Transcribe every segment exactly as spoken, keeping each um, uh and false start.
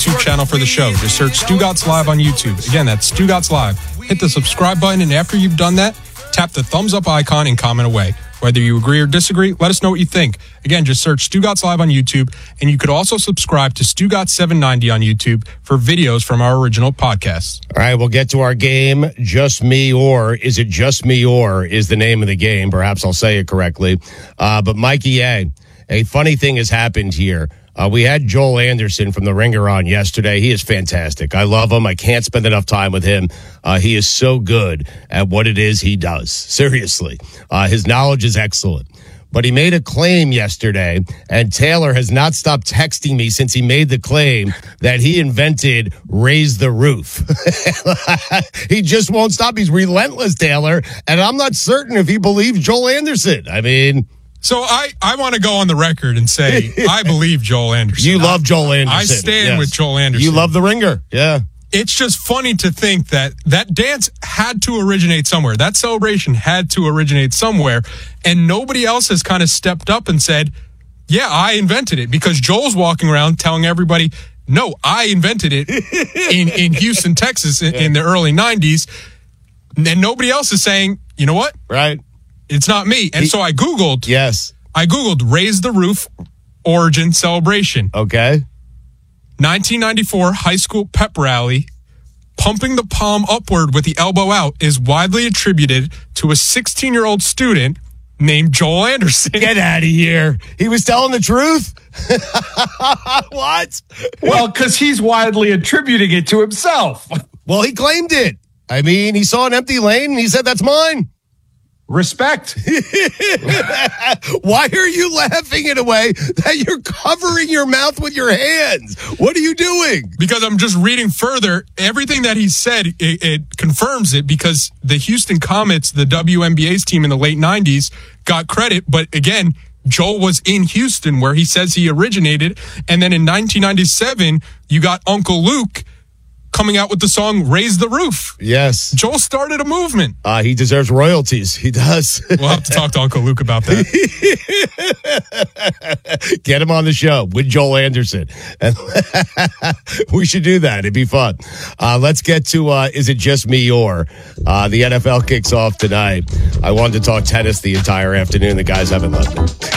YouTube channel for the show. Just search Stugotz Live on YouTube. Again, that's Stugotz Live. Hit the subscribe button, and after you've done that, tap the thumbs up icon and comment away. Whether you agree or disagree, let us know what you think. Again, just search Stugotz Live on YouTube, and you could also subscribe to Stugotz seven ninety on YouTube for videos from our original podcasts. All right, we'll get to our game. Just Me Or. Is it Just Me Or is the name of the game. Perhaps I'll say it correctly. Uh, but Mikey A., a funny thing has happened here. Uh, we had Joel Anderson from The Ringer on yesterday. He is fantastic. I love him. I can't spend enough time with him. Uh, he is so good at what it is he does. Seriously. Uh, his knowledge is excellent. But he made a claim yesterday, and Taylor has not stopped texting me since he made the claim that he invented Raise the Roof. He just won't stop. He's relentless, Taylor. And I'm not certain if he believes Joel Anderson. I mean... So I, I want to go on the record and say I believe Joel Anderson. You love Joel Anderson. I stand yes. with Joel Anderson. You love The Ringer. Yeah. It's just funny to think that that dance had to originate somewhere. That celebration had to originate somewhere. And nobody else has kind of stepped up and said, yeah, I invented it. Because Joel's walking around telling everybody, no, I invented it in, in Houston, Texas in, yeah. in the early nineties. And nobody else is saying, you know what? Right. It's not me. And he, so I Googled. Yes. I Googled Raise the Roof origin celebration. Okay. nineteen ninety-four high school pep rally. Pumping the palm upward with the elbow out is widely attributed to a sixteen-year-old student named Joel Anderson. Get out of here. He was telling the truth? What? Well, because he's widely attributing it to himself. Well, he claimed it. I mean, he saw an empty lane and he said, that's mine. Respect. Why are you laughing in a way that you're covering your mouth with your hands? What are you doing? Because I'm just reading further. Everything that he said, it, it confirms it because the Houston Comets, the W N B A's team in the late nineties, got credit. But again, Joel was in Houston where he says he originated. And then in nineteen ninety-seven, you got Uncle Luke coming out with the song Raise the Roof. Yes. Joel started a movement. Uh, he deserves royalties. He does. We'll have to talk to Uncle Luke about that. Get him on the show with Joel Anderson. And we should do that. It'd be fun. Uh, let's get to uh, Is It Just Me Or? Uh, the N F L kicks off tonight. I wanted to talk tennis the entire afternoon. The guys haven't left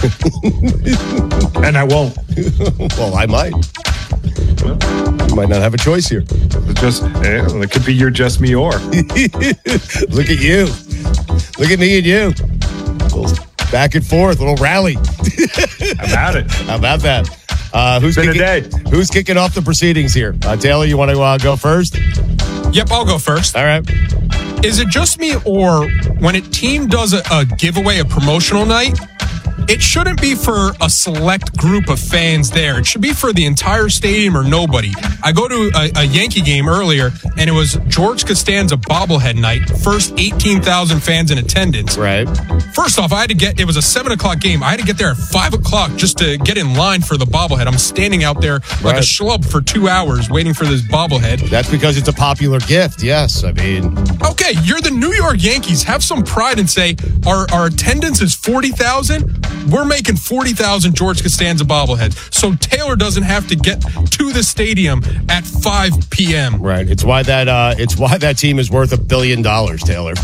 me. And I won't. Well, I might. You might not have a choice here. Just eh, it could be your Just Me Or. Look at you. Look at me and you. A little back and forth, a little rally. How about it? How about that? Uh, who's Been kicking, a day. Who's kicking off the proceedings here? Uh, Taylor, you want to uh, go first? Yep, I'll go first. All right. Is it just me, or when a team does a, a giveaway, a promotional night, it shouldn't be for a select group of fans there. It should be for the entire stadium or nobody. I go to a, a Yankee game earlier, and it was George Costanza bobblehead night. First eighteen thousand fans in attendance. Right. First off, I had to get, it was a seven o'clock game. I had to get there at five o'clock just to get in line for the bobblehead. I'm standing out there like right. a schlub for two hours waiting for this bobblehead. That's because it's a popular gift. Yes, I mean. Okay, you're the New York Yankees. Have some pride and say, our, our attendance is forty thousand. We're making forty thousand George Costanza bobbleheads. So Taylor doesn't have to get to the stadium at five p.m. Right. It's why that uh, it's why that team is worth a billion dollars, Taylor.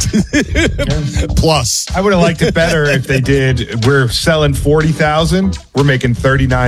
Plus. I would have liked it better if they did, we're selling forty thousand, we're making thirty-nine